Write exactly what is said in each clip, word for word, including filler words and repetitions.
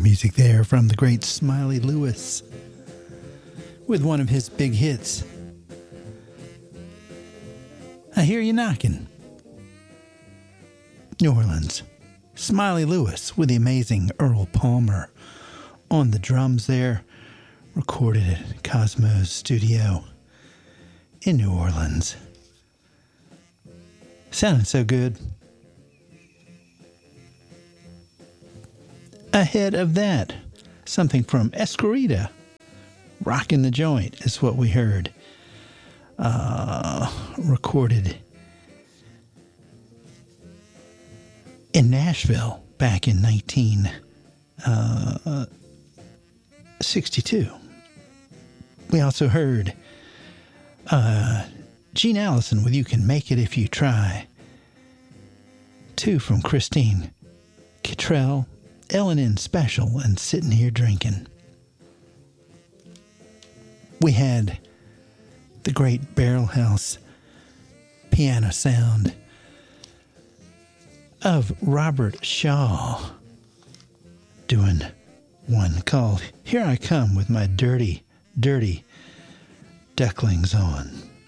music there from the great Smiley Lewis with one of his big hits, I Hear You Knockin'. New Orleans. Smiley Lewis with the amazing Earl Palmer on the drums there, recorded at Cosmo's studio in New Orleans. Sounding so good. Ahead of that, something from Esquerita. Rockin' the Joint is what we heard. Uh, recorded in Nashville back in nineteen sixty-two. We also heard uh, Gene Allison with You Can Make It If You Try. Two from Christine Kittrell, L and N Special, and Sitting Here Drinking. We had the great Barrel House piano sound of Robert Shaw doing one called Here I Come With My Dirty, Dirty Ducklings On.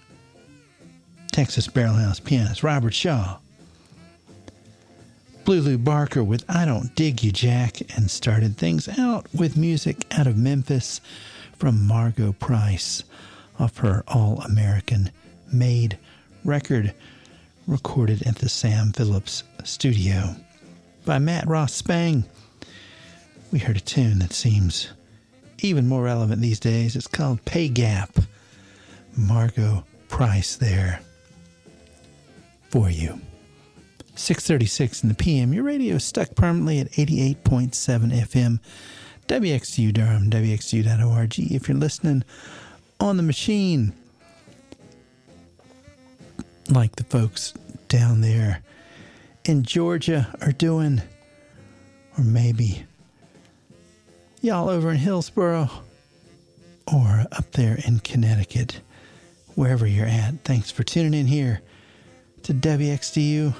Texas Barrel House pianist Robert Shaw. Blue Lou Barker with I Don't Dig You, Jack, and started things out with music out of Memphis from Margo Price off her All-American Made record recorded at the Sam Phillips studio by Matt Ross Spang. We heard a tune that seems even more relevant these days. It's called Pay Gap. Margo Price there for you. six thirty-six in the P M. Your radio is stuck permanently at eighty-eight point seven F M. W X U Durham, W X U dot org. If you're listening on the machine, like the folks down there in Georgia are doing, or maybe y'all over in Hillsborough or up there in Connecticut, wherever you're at, thanks for tuning in here to W X D U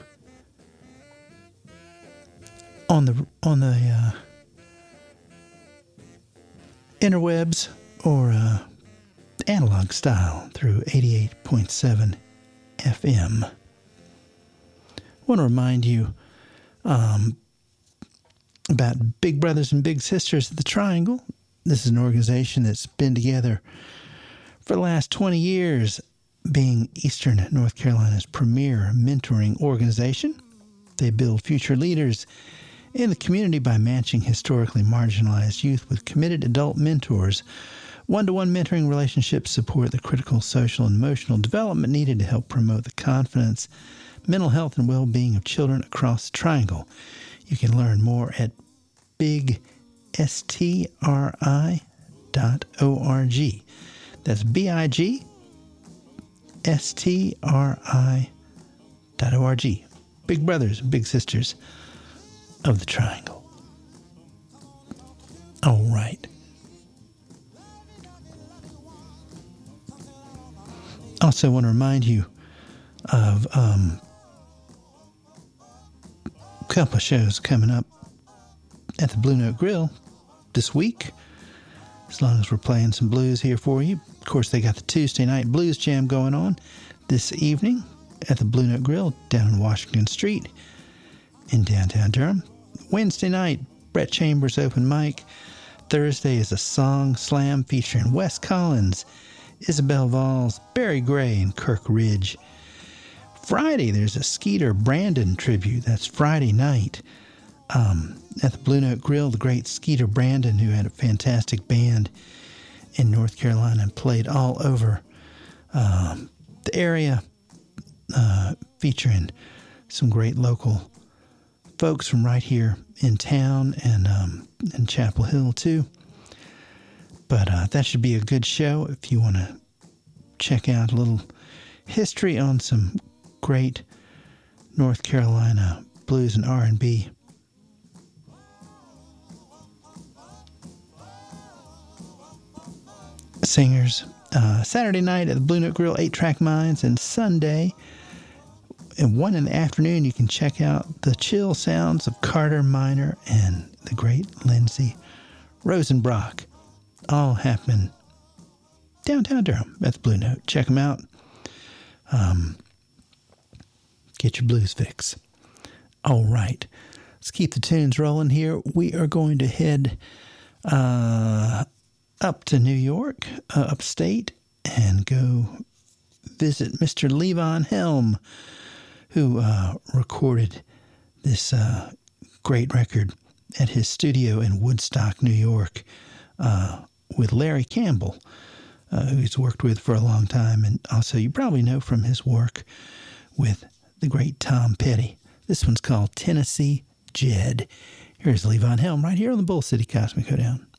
on the on the uh, interwebs or uh, analog style through eighty-eight point seven F M. I want to remind you um, about Big Brothers and Big Sisters of the Triangle. This is an organization that's been together for the last twenty years, being Eastern North Carolina's premier mentoring organization. They build future leaders in the community by matching historically marginalized youth with committed adult mentors. One-to-one mentoring relationships support the critical social and emotional development needed to help promote the confidence, mental health, and well-being of children across the Triangle. You can learn more at big stri dot org. That's B I G S T R I dot org. Big Brothers, Big Sisters of the Triangle. All right. Also want to remind you of um, a couple of shows coming up at the Blue Note Grill this week, as long as we're playing some blues here for you. Of course, they got the Tuesday night blues jam going on this evening at the Blue Note Grill down on Washington Street in downtown Durham. Wednesday night, Brett Chambers open mic. Thursday is a song slam featuring Wes Collins, Isabel Valls, Barry Gray, and Kirk Ridge. Friday, there's a Skeeter Brandon tribute. That's Friday night um, at the Blue Note Grill. The great Skeeter Brandon, who had a fantastic band in North Carolina and played all over um, the area, uh, featuring some great local folks from right here in town and um, in Chapel Hill too. But uh, that should be a good show if you want to check out a little history on some great North Carolina blues and R and B. Singers. Uh, Saturday night at the Blue Note Grill, eight Track Minds, and Sunday at one in the afternoon you can check out the chill sounds of Carter Minor and the great Lindsay Rosenbrock, all happening downtown Durham at the Blue Note. Check them out. Um, get your blues fix. All right. Let's keep the tunes rolling here. We are going to head uh, up to New York, uh, upstate, and go visit Mister Levon Helm, who uh, recorded this uh, great record at his studio in Woodstock, New York, uh, with Larry Campbell, uh, who he's worked with for a long time. And also you probably know from his work with the great Tom Petty. This one's called Tennessee Jed. Here's Levon Helm right here on the Bull City Cosmic Hoedown.